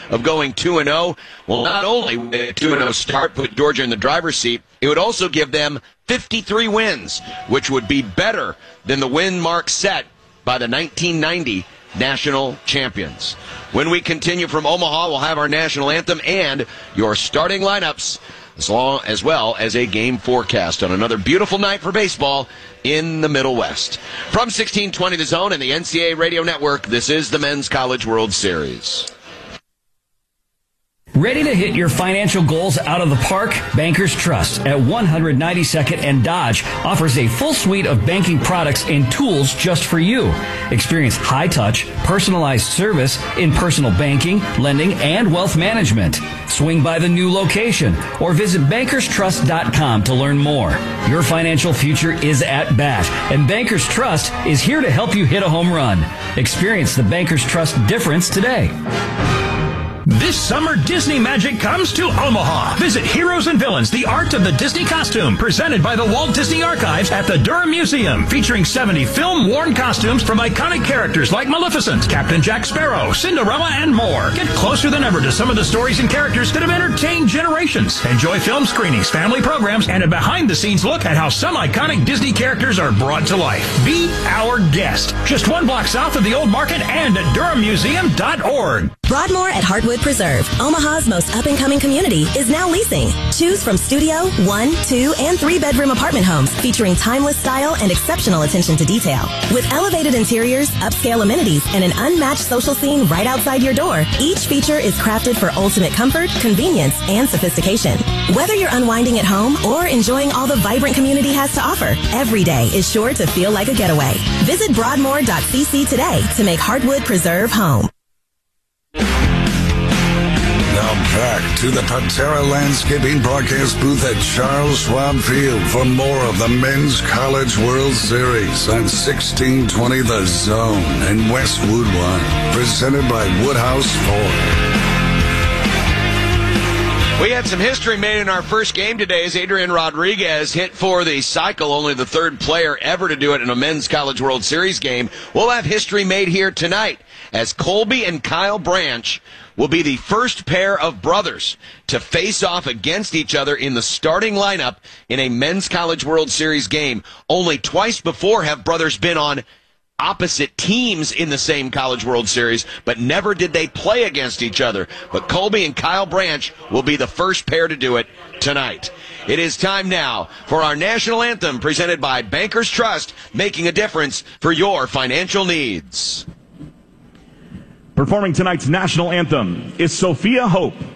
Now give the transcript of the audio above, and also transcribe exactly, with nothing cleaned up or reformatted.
of going two and oh. Well, not only would a two and oh start put Georgia in the driver's seat, it would also give them fifty-three wins, which would be better than the win mark set by the nineteen ninety national champions. When we continue from Omaha, we'll have our national anthem and your starting lineups, as long as well as a game forecast on another beautiful night for baseball in the Middle West. From sixteen twenty The Zone and the N C A A Radio Network, this is the Men's College World Series. Ready to hit your financial goals out of the park? Bankers Trust at one ninety-second and Dodge offers a full suite of banking products and tools just for you. Experience high-touch, personalized service in personal banking, lending, and wealth management. Swing by the new location or visit bankers trust dot com to learn more. Your financial future is at bat, and Bankers Trust is here to help you hit a home run. Experience the Bankers Trust difference today. This summer, Disney magic comes to Omaha. Visit Heroes and Villains, the art of the Disney costume, presented by the Walt Disney Archives at the Durham Museum, featuring seventy film-worn costumes from iconic characters like Maleficent, Captain Jack Sparrow, Cinderella, and more. Get closer than ever to some of the stories and characters that have entertained generations. Enjoy film screenings, family programs, and a behind-the-scenes look at how some iconic Disney characters are brought to life. Be our guest. Just one block south of the Old Market and at durham museum dot org. Broadmoor at Heartwood Preserve, Omaha's most up-and-coming community, is now leasing. Choose from studio, one, two, and three-bedroom apartment homes featuring timeless style and exceptional attention to detail. With elevated interiors, upscale amenities, and an unmatched social scene right outside your door, each feature is crafted for ultimate comfort, convenience, and sophistication. Whether you're unwinding at home or enjoying all the vibrant community has to offer, every day is sure to feel like a getaway. Visit broadmoor dot c c today to make Heartwood Preserve home. Now back to the Patera Landscaping broadcast booth at Charles Schwab Field for more of the Men's College World Series on sixteen twenty The Zone and Westwood One, presented by Woodhouse Ford. We had some history made in our first game today as Adrian Rodriguez hit for the cycle, only the third player ever to do it in a Men's College World Series game. We'll have history made here tonight as Colby and Kyle Branch will be the first pair of brothers to face off against each other in the starting lineup in a Men's College World Series game. Only twice before have brothers been on opposite teams in the same College World Series, but never did they play against each other. But Colby and Kyle Branch will be the first pair to do it tonight. It is time now for our national anthem presented by Bankers Trust, making a difference for your financial needs. Performing tonight's national anthem is Sophia Hope.